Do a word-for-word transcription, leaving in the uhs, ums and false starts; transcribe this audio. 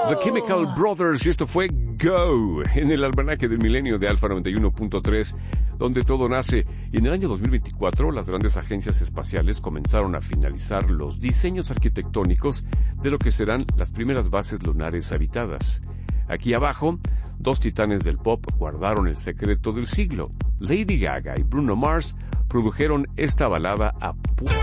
The Chemical Brothers, y esto fue Go, en el almanaque del milenio de Alfa noventa y uno punto tres, donde todo nace. Y en el año dos mil veinticuatro, las grandes agencias espaciales comenzaron a finalizar los diseños arquitectónicos de lo que serán las primeras bases lunares habitadas. Aquí abajo, dos titanes del pop guardaron el secreto del siglo. Lady Gaga y Bruno Mars produjeron esta balada a